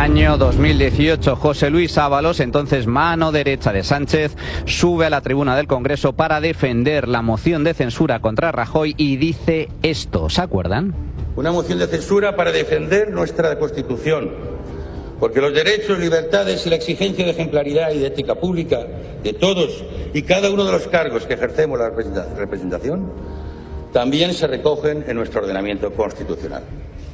Año 2018, José Luis Ábalos, entonces mano derecha de Sánchez, sube a la tribuna del Congreso para defender la moción de censura contra Rajoy y dice esto, ¿se acuerdan? Una moción de censura para defender nuestra Constitución, porque los derechos, libertades y la exigencia de ejemplaridad y de ética pública de todos y cada uno de los cargos que ejercemos la representación también se recogen en nuestro ordenamiento constitucional.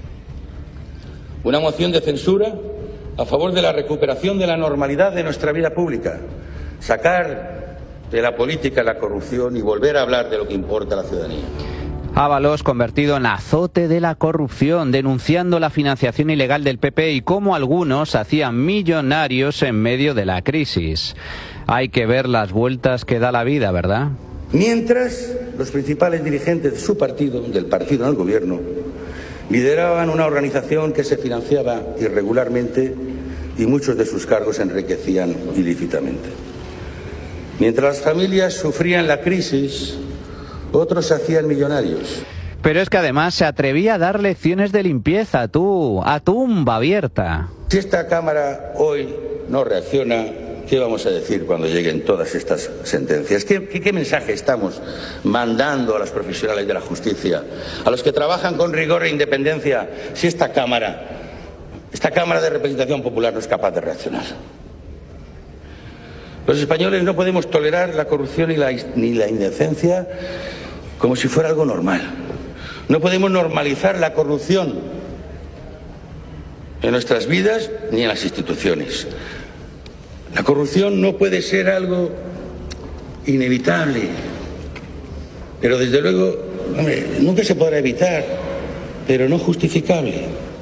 Una moción de censura a favor de la recuperación de la normalidad de nuestra vida pública, sacar de la política la corrupción y volver a hablar de lo que importa a la ciudadanía. Ábalos convertido en azote de la corrupción, denunciando la financiación ilegal del PP y cómo algunos hacían millonarios en medio de la crisis. Hay que ver las vueltas que da la vida, ¿verdad? Mientras los principales dirigentes de su partido, del partido en el gobierno, lideraban una organización que se financiaba irregularmente y muchos de sus cargos se enriquecían ilícitamente. Mientras las familias sufrían la crisis, otros se hacían millonarios. Pero es que además se atrevía a dar lecciones de limpieza, a tumba abierta. Si esta Cámara hoy no reacciona, ¿qué vamos a decir cuando lleguen todas estas sentencias? ¿Qué mensaje estamos mandando a los profesionales de la justicia, a los que trabajan con rigor e independencia, si esta Cámara de representación popular no es capaz de reaccionar? Los españoles no podemos tolerar la corrupción ni la indecencia como si fuera algo normal. No podemos normalizar la corrupción en nuestras vidas ni en las instituciones. La corrupción no puede ser algo inevitable, pero desde luego, nunca se podrá evitar, pero no justificable.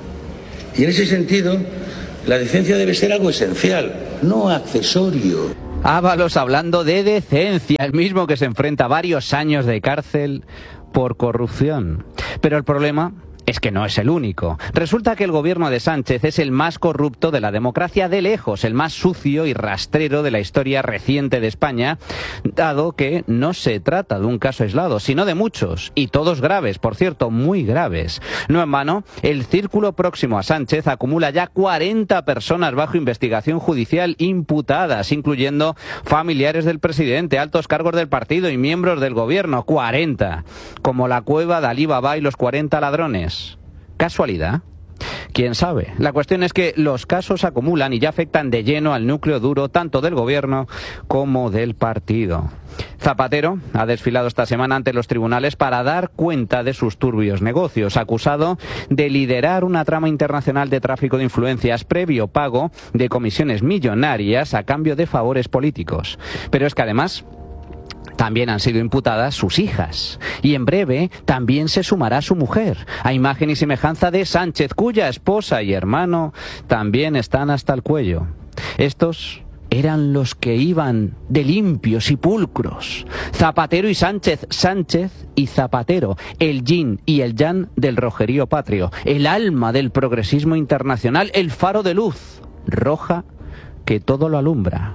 Y en ese sentido, la decencia debe ser algo esencial, no accesorio. Ábalos hablando de decencia, el mismo que se enfrenta a varios años de cárcel por corrupción. Pero el problema es que no es el único. Resulta que el gobierno de Sánchez es el más corrupto de la democracia de lejos, el más sucio y rastrero de la historia reciente de España, dado que no se trata de un caso aislado, sino de muchos, y todos graves, por cierto, muy graves. No en vano, el círculo próximo a Sánchez acumula ya 40 personas bajo investigación judicial imputadas, incluyendo familiares del presidente, altos cargos del partido y miembros del gobierno. 40, como la cueva de Alí Baba y los 40 ladrones. ¿Casualidad? ¿Quién sabe? La cuestión es que los casos acumulan y ya afectan de lleno al núcleo duro tanto del gobierno como del partido. Zapatero ha desfilado esta semana ante los tribunales para dar cuenta de sus turbios negocios, acusado de liderar una trama internacional de tráfico de influencias previo pago de comisiones millonarias a cambio de favores políticos. Pero es que además también han sido imputadas sus hijas. Y en breve también se sumará su mujer, a imagen y semejanza de Sánchez, cuya esposa y hermano también están hasta el cuello. Estos eran los que iban de limpios y pulcros. Zapatero y Sánchez, Sánchez y Zapatero, el yin y el yang del rojerío patrio, el alma del progresismo internacional, el faro de luz roja que todo lo alumbra.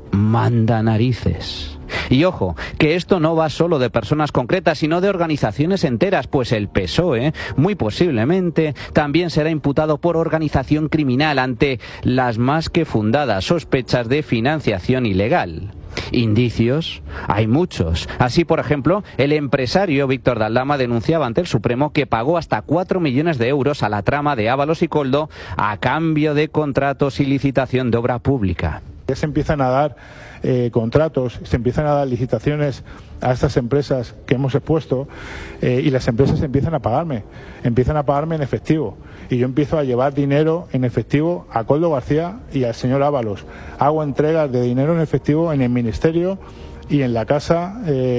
Manda narices. Y ojo, que esto no va solo de personas concretas, sino de organizaciones enteras, pues el PSOE, muy posiblemente, también será imputado por organización criminal ante las más que fundadas sospechas de financiación ilegal. Indicios hay muchos. Así, por ejemplo, el empresario Víctor de Aldama denunciaba ante el Supremo que pagó hasta 4 millones de euros a la trama de Ábalos y Koldo a cambio de contratos y licitación de obra pública. Ya se empiezan a dar contratos, se empiezan a dar licitaciones a estas empresas que hemos expuesto y las empresas empiezan a pagarme en efectivo. Y yo empiezo a llevar dinero en efectivo a Koldo García y al señor Ábalos. Hago entregas de dinero en efectivo en el ministerio y en la casa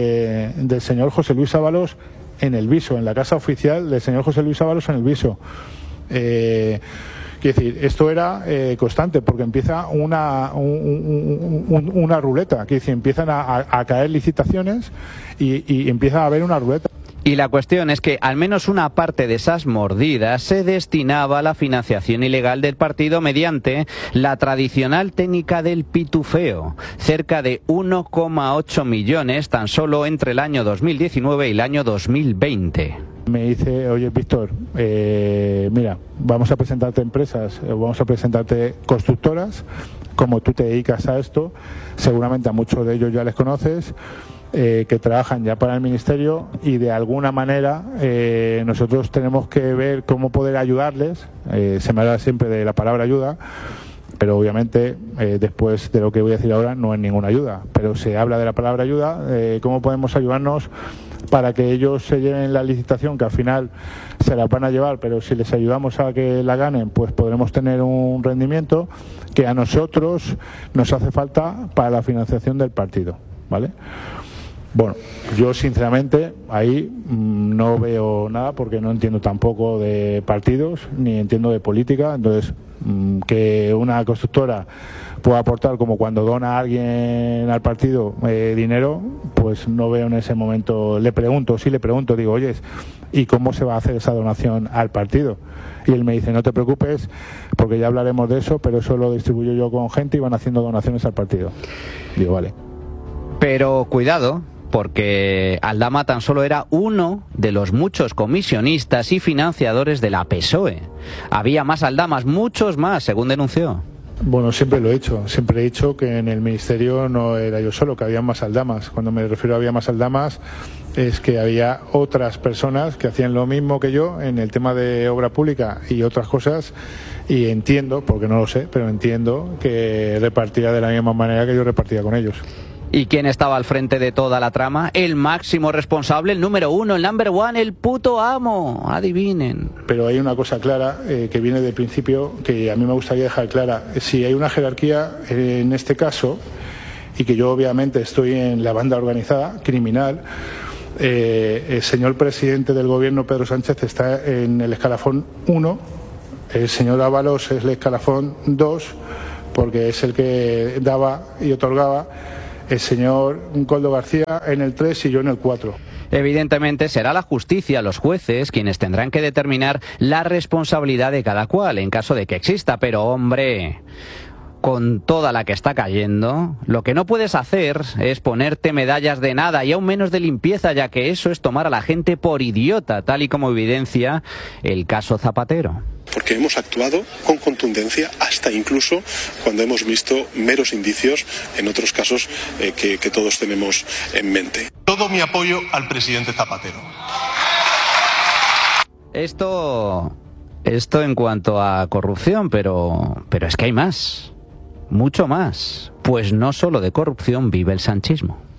del señor José Luis Ábalos en el Viso, en la casa oficial del señor José Luis Ábalos en el Viso. Quiero decir, esto era constante porque empieza una ruleta, quiero decir, empiezan a caer licitaciones y empieza a haber una ruleta. Y la cuestión es que al menos una parte de esas mordidas se destinaba a la financiación ilegal del partido mediante la tradicional técnica del pitufeo, cerca de 1,8 millones tan solo entre el año 2019 y el año 2020. Me dice, oye Víctor, mira, vamos a presentarte empresas, vamos a presentarte constructoras, como tú te dedicas a esto, seguramente a muchos de ellos ya les conoces, que trabajan ya para el Ministerio y de alguna manera nosotros tenemos que ver cómo poder ayudarles. Se me habla siempre de la palabra ayuda, pero obviamente después de lo que voy a decir ahora no es ninguna ayuda, pero se habla de la palabra ayuda, cómo podemos ayudarnos para que ellos se lleven la licitación, que al final se la van a llevar, pero si les ayudamos a que la ganen, pues podremos tener un rendimiento que a nosotros nos hace falta para la financiación del partido, ¿vale? Bueno, yo sinceramente ahí no veo nada porque no entiendo tampoco de partidos ni entiendo de política, entonces que una constructora pueda aportar como cuando dona a alguien al partido dinero, pues no veo en ese momento. Le pregunto, digo, oye, ¿y cómo se va a hacer esa donación al partido? Y él me dice, no te preocupes porque ya hablaremos de eso, pero eso lo distribuyo yo con gente y van haciendo donaciones al partido. Digo, vale. Pero cuidado, porque Aldama tan solo era uno de los muchos comisionistas y financiadores de la PSOE. Había más Aldamas, muchos más, según denunció. Bueno, siempre lo he hecho. Siempre he dicho que en el Ministerio no era yo solo, que había más Aldamas. Cuando me refiero a había más Aldamas, es que había otras personas que hacían lo mismo que yo en el tema de obra pública y otras cosas. Y entiendo, porque no lo sé, pero entiendo que repartía de la misma manera que yo repartía con ellos. ¿Y quién estaba al frente de toda la trama? El máximo responsable, el número uno, el number one, el puto amo. Adivinen. Pero hay una cosa clara que viene del principio, que a mí me gustaría dejar clara. Si hay una jerarquía en este caso, y que yo obviamente estoy en la banda organizada, criminal, el señor presidente del gobierno, Pedro Sánchez, está en el escalafón 1, el señor Ábalos es el escalafón 2, porque es el que daba y otorgaba, el señor Coldo García en el 3 y yo en el 4. Evidentemente será la justicia, los jueces, quienes tendrán que determinar la responsabilidad de cada cual, en caso de que exista. Pero, hombre, con toda la que está cayendo, lo que no puedes hacer es ponerte medallas de nada y aún menos de limpieza, ya que eso es tomar a la gente por idiota, tal y como evidencia el caso Zapatero. Porque hemos actuado con contundencia, hasta incluso cuando hemos visto meros indicios en otros casos que todos tenemos en mente. Todo mi apoyo al presidente Zapatero. Esto en cuanto a corrupción, pero es que hay más, mucho más. Pues no solo de corrupción vive el sanchismo.